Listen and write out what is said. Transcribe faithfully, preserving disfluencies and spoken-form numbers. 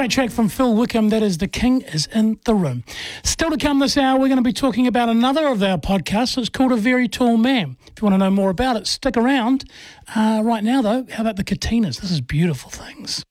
great track from Phil Wickham. That is The King is in the Room. Still to come this hour, we're going to be talking about another of our podcasts. It's called A Very Tall Man. If you want to know more about it, stick around. Uh, right now, though, how about the Katinas? This is Beautiful Things.